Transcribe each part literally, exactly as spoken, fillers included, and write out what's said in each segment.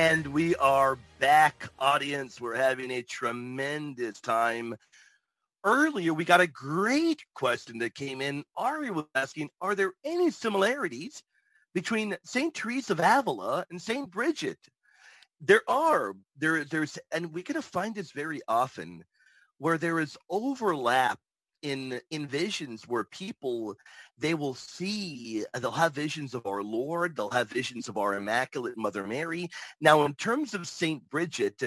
And we are back, audience. We're having a tremendous time. Earlier, we got a great question that came in. Ari was asking, are there any similarities between Saint Teresa of Avila and Saint Bridget? There are. There, there's, and we're going to find this very often, where there is overlap in in visions where people, they will see, they'll have visions of our Lord, they'll have visions of our Immaculate Mother Mary. Now, in terms of Saint Bridget,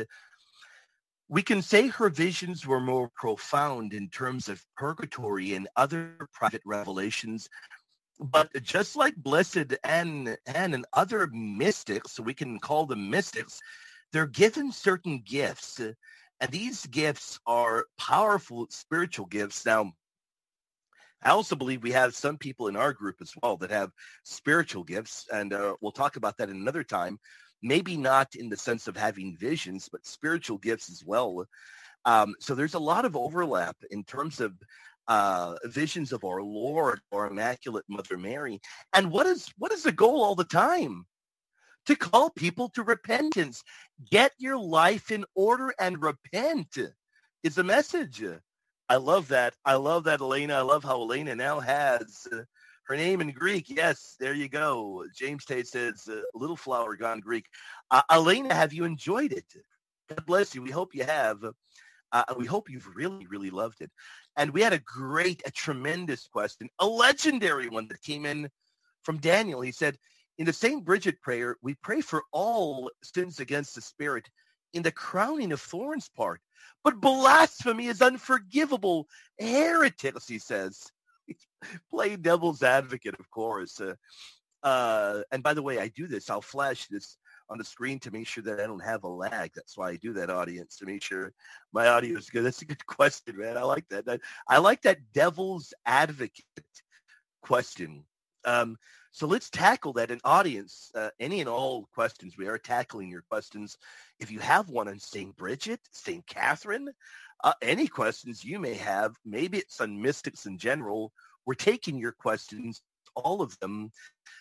we can say her visions were more profound in terms of purgatory and other private revelations. But just like Blessed Anne, Anne and other mystics, we can call them mystics, they're given certain gifts. And these gifts are powerful spiritual gifts. Now, I also believe we have some people in our group as well that have spiritual gifts, and uh, we'll talk about that another time. Maybe not in the sense of having visions, but spiritual gifts as well. Um, so there's a lot of overlap in terms of uh, visions of our Lord, our Immaculate Mother Mary. And what is what is the goal all the time? To call people to repentance. Get your life in order and repent is the message. I love that. I love that, Elena. I love how Elena now has uh, her name in Greek. Yes, there you go. James Tate says, uh, little flower gone Greek. Uh, Elena, have you enjoyed it? God bless you. We hope you have. Uh, we hope you've really, really loved it. And we had a great, a tremendous question, a legendary one that came in from Daniel. He said, in the Saint Bridget prayer, we pray for all sins against the Spirit in the crowning of thorns part. But blasphemy is unforgivable. Heretics, he says. Play devil's advocate, of course. Uh, uh, and by the way, I do this. I'll flash this on the screen to make sure that I don't have a lag. That's why I do that, audience, to make sure my audio is good. That's a good question, man. I like that. I, I like that devil's advocate question. Um, so let's tackle that. An audience, uh, any and all questions. We are tackling your questions. If you have one on Saint Bridget, Saint Catherine, uh, any questions you may have, maybe it's on mystics in general, we're taking your questions, all of them.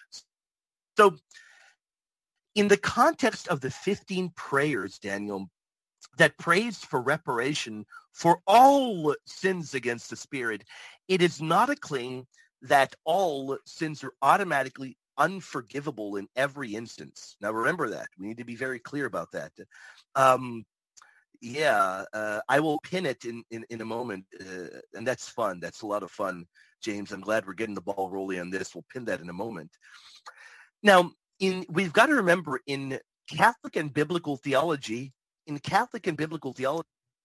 So in the context of the fifteen prayers, Daniel, that prays for reparation for all sins against the Spirit, it is not a claim that all sins are automatically unforgivable in every instance. Now, remember that. We need to be very clear about that. Um, yeah, uh, I will pin it in, in, in a moment, uh, and that's fun. That's a lot of fun, James. I'm glad we're getting the ball rolling on this. We'll pin that in a moment. Now, in we've got to remember, in Catholic and biblical theology, in Catholic and biblical theology,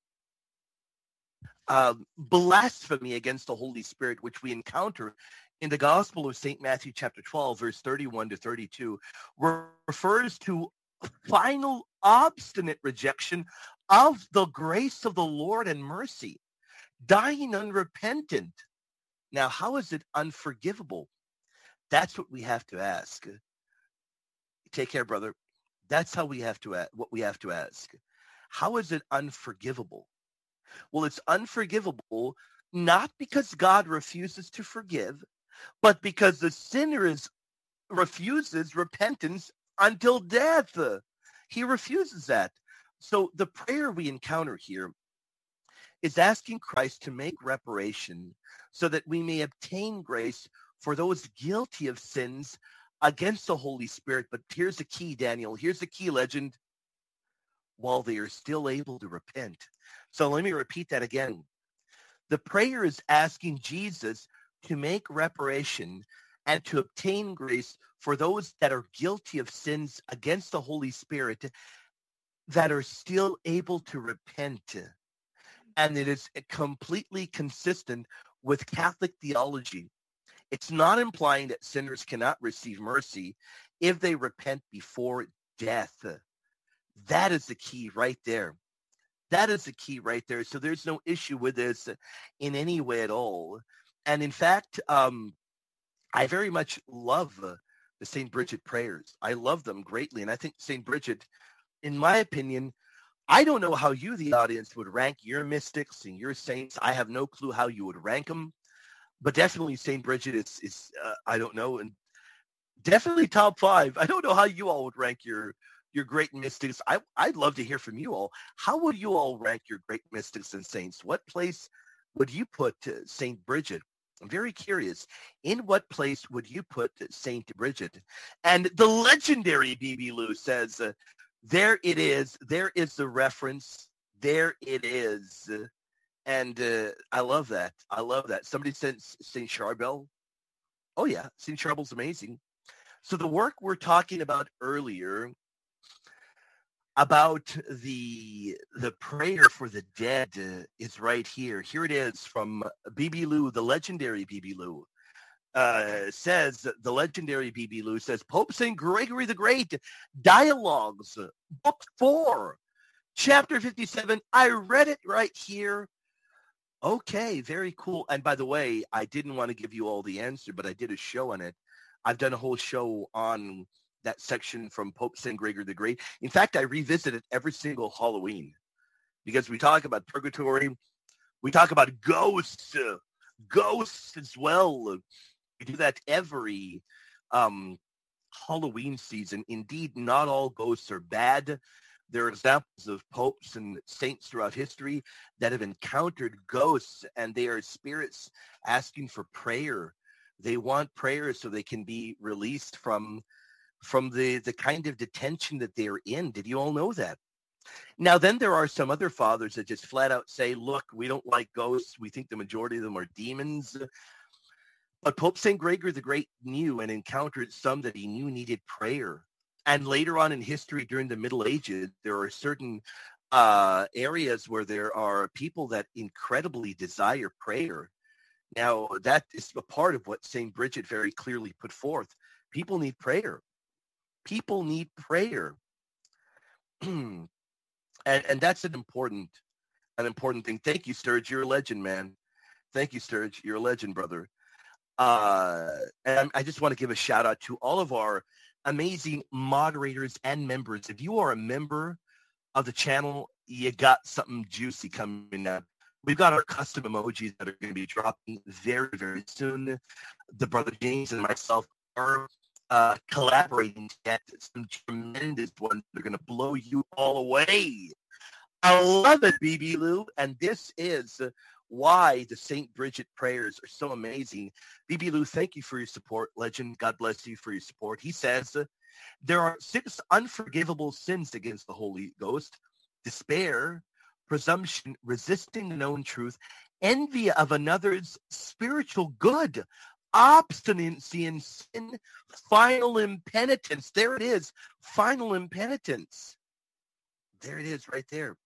Uh, blasphemy against the Holy Spirit, which we encounter in the Gospel of Saint Matthew chapter twelve, verse thirty-one to thirty-two, refers to final obstinate rejection of the grace of the Lord and mercy, dying unrepentant. Now, how is it unforgivable? That's what we have to ask. Take care, brother. That's how we have to ask, what we have to ask. How is it unforgivable? Well, it's unforgivable not because God refuses to forgive, but because the sinner is, refuses repentance until death. He refuses that. So the prayer we encounter here is asking Christ to make reparation so that we may obtain grace for those guilty of sins against the Holy Spirit. But here's the key, Daniel. Here's the key, legend. While they are still able to repent. So let me repeat that again. The prayer is asking Jesus to make reparation and to obtain grace for those that are guilty of sins against the Holy Spirit that are still able to repent. And it is completely consistent with Catholic theology. It's not implying that sinners cannot receive mercy if they repent before death. That is the key right there. That is the key right there. So there's no issue with this in any way at all. And in fact, um, I very much love uh, the Saint Bridget prayers. I love them greatly. And I think Saint Bridget, in my opinion, I don't know how you, the audience, would rank your mystics and your saints. I have no clue how you would rank them. But definitely Saint Bridget is, is uh, I don't know, and definitely top five. I don't know how you all would rank your your great mystics. I, I'd love to hear from you all. How would you all rank your great mystics and saints? What place would you put uh, Saint Bridget? I'm very curious. In what place would you put Saint Bridget? And the legendary B B. Lou says, uh, there it is. There is the reference. There it is. And uh, I love that. I love that. Somebody said Saint Charbel. Oh, yeah. Saint Charbel's amazing. So the work we're talking about earlier about the the prayer for the dead uh, is right here. Here it is from B B. Lou, the legendary B B. Lou. Uh, says, the legendary B B. Lou says, Pope Saint Gregory the Great, Dialogues, Book four, Chapter fifty-seven. I read it right here. Okay, very cool. And by the way, I didn't want to give you all the answer, but I did a show on it. I've done a whole show on that section from Pope Saint Gregory the Great. In fact, I revisit it every single Halloween because we talk about purgatory. We talk about ghosts, uh, ghosts as well. We do that every um, Halloween season. Indeed, not all ghosts are bad. There are examples of popes and saints throughout history that have encountered ghosts, and they are spirits asking for prayer. They want prayer so they can be released from from the, the kind of detention that they're in. Did you all know that? Now, then there are some other fathers that just flat out say, look, we don't like ghosts. We think the majority of them are demons. But Pope Saint Gregory the Great knew and encountered some that he knew needed prayer. And later on in history, during the Middle Ages, there are certain uh, areas where there are people that incredibly desire prayer. Now, that is a part of what Saint Bridget very clearly put forth. People need prayer. People need prayer. and, and that's an important, an important thing. Thank you, Sturge. You're a legend, man. Thank you, Sturge. You're a legend, brother. Uh, and I just want to give a shout out to all of our amazing moderators and members. If you are a member of the channel, you got something juicy coming up. We've got our custom emojis that are going to be dropping very, very soon. The brother James and myself are uh, collaborating to get some tremendous ones that are going to blow you all away. I love it, B B. Lou, and this is why the Saint Bridget prayers are so amazing. B B. Lou, thank you for your support. Legend, God bless you for your support. He says, there are six unforgivable sins against the Holy Ghost: despair, presumption, resisting the known truth, envy of another's spiritual good, obstinacy in sin, final impenitence. There it is, final impenitence. There it is right there.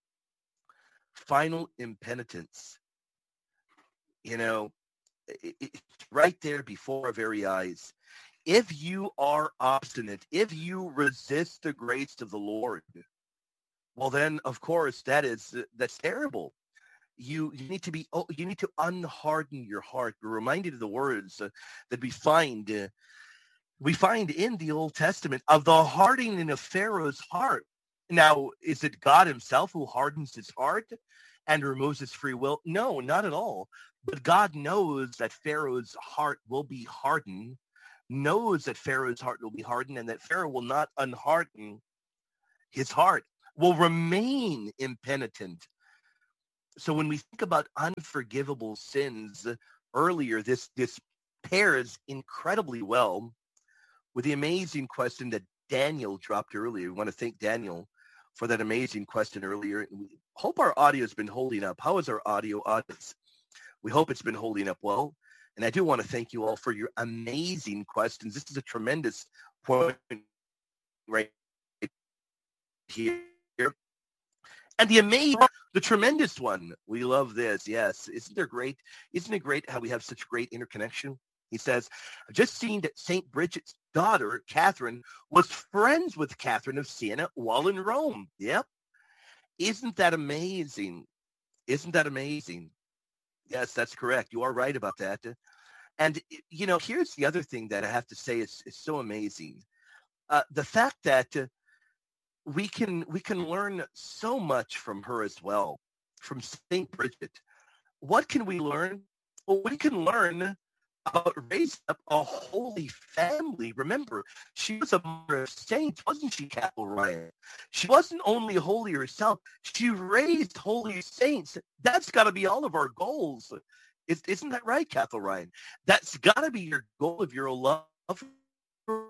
Final impenitence. You know, it, it's right there before our very eyes. If you are obstinate, if you resist the grace of the Lord, well, then, of course, that is that's terrible. You you need to be oh, you need to unharden your heart. We're reminded of the words uh, that we find uh, we find in the Old Testament of the hardening of Pharaoh's heart. Now, is it God himself who hardens his heart and removes his free will? No, not at all. But God knows that Pharaoh's heart will be hardened, knows that Pharaoh's heart will be hardened, and that Pharaoh will not unharden his heart, will remain impenitent. So when we think about unforgivable sins, earlier, this, this pairs incredibly well with the amazing question that Daniel dropped earlier. We want to thank Daniel for that amazing question earlier. We hope our audio has been holding up. How is our audio audience? We hope it's been holding up well. And I do want to thank you all for your amazing questions. This is a tremendous point right here. And the amazing, the tremendous one. We love this. Yes. Isn't there great? Isn't it great how we have such great interconnection? He says, I've just seen that Saint Bridget's daughter, Catherine, was friends with Catherine of Siena while in Rome. Yep. Isn't that amazing? Isn't that amazing? Yes, that's correct. You are right about that. And, you know, here's the other thing that I have to say is, is so amazing. Uh, the fact that uh, we can we can learn so much from her as well, from Saint Bridget. What can we learn? Well, we can learn about raising up a holy family. Remember, she was a mother of saints, wasn't she, Cathal Ryan? She wasn't only holy herself, she raised holy saints. That's got to be all of our goals. Is, isn't that right, Cathal Ryan? That's got to be your goal of your love for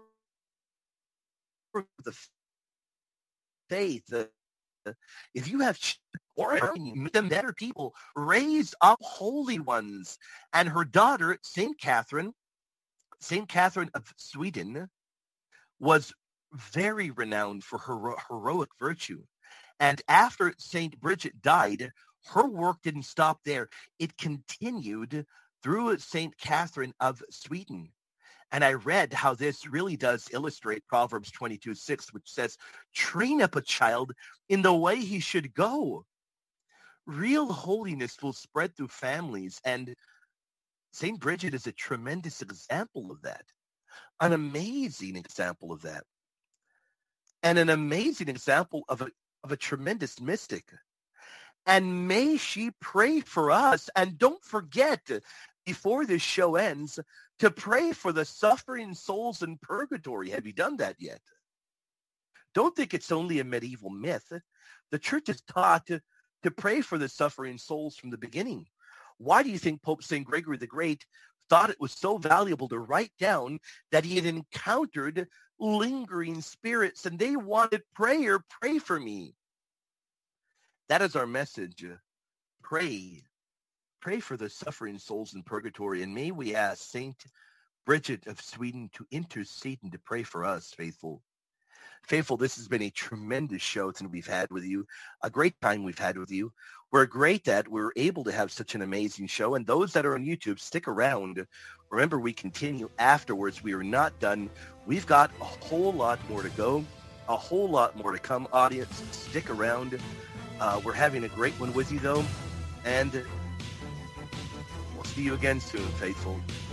the faith. Uh, if you have or make them better people, raise up holy ones. And her daughter, Saint Catherine, Saint Catherine of Sweden, was very renowned for her heroic virtue. And after Saint Bridget died, her work didn't stop there. It continued through Saint Catherine of Sweden. And I read how this really does illustrate Proverbs twenty-two six, which says, train up a child in the way he should go. Real holiness will spread through families. And Saint Bridget is a tremendous example of that. An amazing example of that. And an amazing example of a, of a tremendous mystic. And may she pray for us. And don't forget, before this show ends, to pray for the suffering souls in purgatory. Have you done that yet? Don't think it's only a medieval myth. The church is taught to, to pray for the suffering souls from the beginning. Why do you think Pope Saint Gregory the Great thought it was so valuable to write down that he had encountered lingering spirits and they wanted prayer? Pray for me. That is our message. Pray. Pray for the suffering souls in purgatory. And may we ask Saint Bridget of Sweden to intercede and to pray for us, faithful. Faithful, this has been a tremendous show that we've had with you. A great time we've had with you. We're great that we're able to have such an amazing show. And those that are on YouTube, stick around. Remember, we continue afterwards. We are not done. We've got a whole lot more to go. A whole lot more to come. Audience, stick around. Uh, we're having a great one with you, though. And we'll see you again soon, faithful.